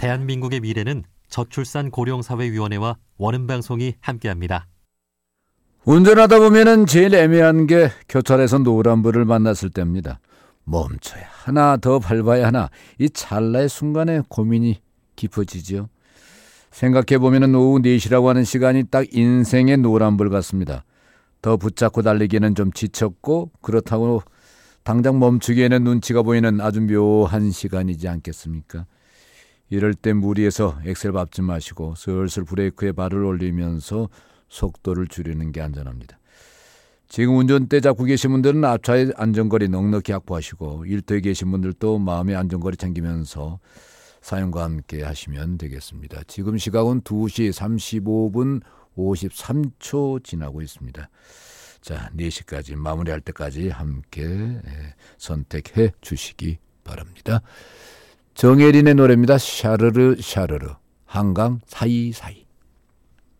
대한민국의 미래는 저출산 고령사회위원회와 원음방송이 함께합니다. 운전하다 보면은 제일 애매한 게 교차로에서 노란불을 만났을 때입니다. 멈춰야 하나, 더 밟아야 하나, 이 찰나의 순간에 고민이 깊어지죠. 생각해보면 오후 4시라고 하는 시간이 딱 인생의 노란불 같습니다. 더 붙잡고 달리기에는 좀 지쳤고, 그렇다고 당장 멈추기에는 눈치가 보이는 아주 묘한 시간이지 않겠습니까? 이럴 때 무리해서 엑셀 밟지 마시고 슬슬 브레이크에 발을 올리면서 속도를 줄이는 게 안전합니다. 지금 운전대 잡고 계신 분들은 앞차의 안전거리 넉넉히 확보하시고, 일터에 계신 분들도 마음의 안전거리 챙기면서 사연과 함께 하시면 되겠습니다. 지금 시각은 2시 35분 53초 지나고 있습니다. 자, 4시까지 마무리할 때까지 함께 선택해 주시기 바랍니다. 정혜린의 노래입니다. 샤르르 샤르르, 한강 사이사이.